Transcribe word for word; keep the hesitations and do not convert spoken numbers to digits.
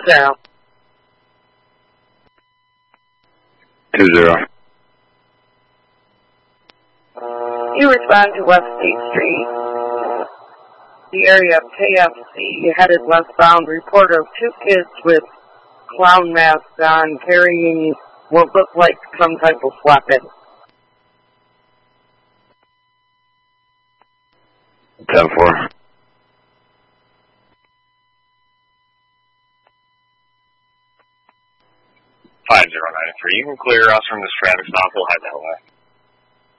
zero. Two zero. You respond to West State Street, the area of K F C, headed westbound. Report of two kids with clown masks on carrying what looked like some type of weapon. ten four. five zero nine three. You can clear us from this traffic stop. We'll head that way.